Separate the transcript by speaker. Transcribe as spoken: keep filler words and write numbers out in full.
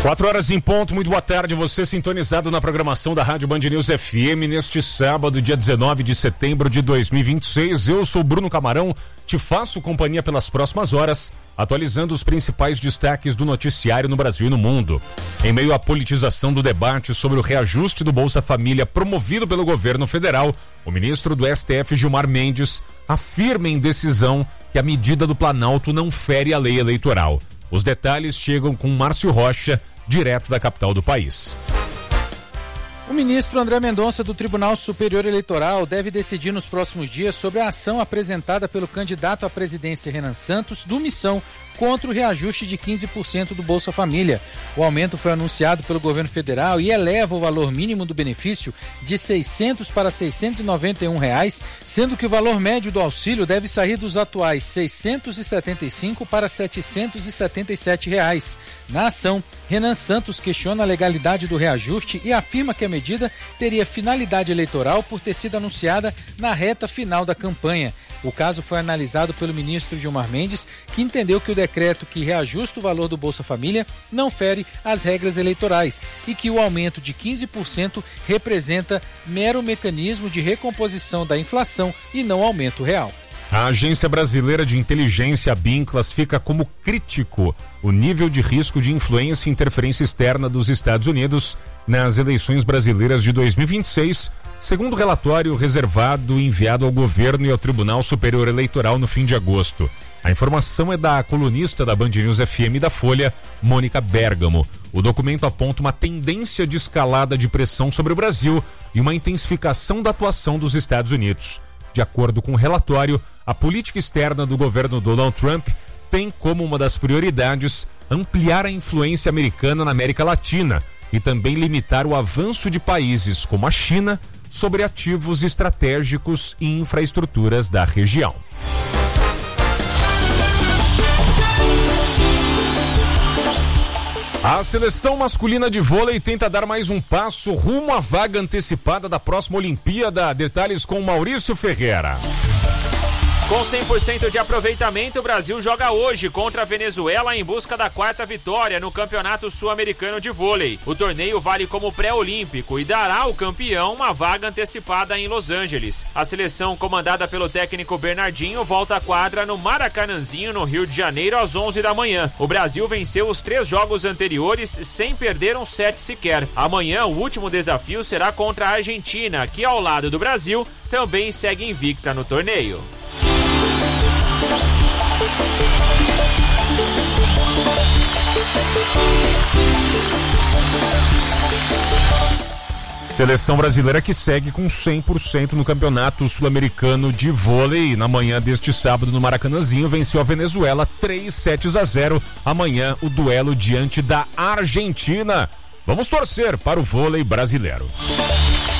Speaker 1: Quatro horas em ponto, muito boa tarde, você sintonizado na programação da Rádio Band News F M neste sábado, dia dezenove de setembro de dois mil e vinte e seis. Eu sou Bruno Camarão, te faço companhia pelas próximas horas, atualizando os principais destaques do noticiário no Brasil e no mundo. Em meio à politização do debate sobre o reajuste do Bolsa Família promovido pelo governo federal, o ministro do S T F, Gilmar Mendes, afirma em decisão que a medida do Planalto não fere a lei eleitoral. Os detalhes chegam com Márcio Rocha, direto da capital do país.
Speaker 2: O ministro André Mendonça do Tribunal Superior Eleitoral deve decidir nos próximos dias sobre a ação apresentada pelo candidato à presidência Renan Santos do Missão contra o reajuste de quinze por cento do Bolsa Família. O aumento foi anunciado pelo governo federal e eleva o valor mínimo do benefício de seiscentos para seiscentos e noventa e um reais, sendo que o valor médio do auxílio deve sair dos atuais seiscentos e setenta e cinco para setecentos e setenta e sete reais. Na ação, Renan Santos questiona a legalidade do reajuste e afirma que a medida teria finalidade eleitoral por ter sido anunciada na reta final da campanha. O caso foi analisado pelo ministro Gilmar Mendes, que entendeu que o decreto que reajusta o valor do Bolsa Família não fere as regras eleitorais e que o aumento de quinze por cento representa mero mecanismo de recomposição da inflação e não aumento real.
Speaker 1: A Agência Brasileira de Inteligência, a B I M, classifica como crítico o nível de risco de influência e interferência externa dos Estados Unidos nas eleições brasileiras de dois mil e vinte e seis, segundo o relatório reservado enviado ao governo e ao Tribunal Superior Eleitoral no fim de agosto. A informação é da colunista da Band News F M e da Folha, Mônica Bergamo. O documento aponta uma tendência de escalada de pressão sobre o Brasil e uma intensificação da atuação dos Estados Unidos. De acordo com o relatório, a política externa do governo Donald Trump tem como uma das prioridades ampliar a influência americana na América Latina e também limitar o avanço de países como a China sobre ativos estratégicos e infraestruturas da região. A seleção masculina de vôlei tenta dar mais um passo rumo à vaga antecipada da próxima Olimpíada. Detalhes com Maurício Ferreira.
Speaker 3: Com cem por cento de aproveitamento, o Brasil joga hoje contra a Venezuela em busca da quarta vitória no Campeonato Sul-Americano de Vôlei. O torneio vale como pré-olímpico e dará ao campeão uma vaga antecipada em Los Angeles. A seleção, comandada pelo técnico Bernardinho, volta à quadra no Maracanãzinho, no Rio de Janeiro, às onze da manhã. O Brasil venceu os três jogos anteriores sem perder um set sequer. Amanhã, o último desafio será contra a Argentina, que, ao lado do Brasil, também segue invicta no torneio.
Speaker 1: Seleção brasileira que segue com cem por cento no Campeonato Sul-Americano de Vôlei. Na manhã deste sábado no Maracanãzinho venceu a Venezuela três sets a zero. Amanhã o duelo diante da Argentina. Vamos torcer para o vôlei brasileiro.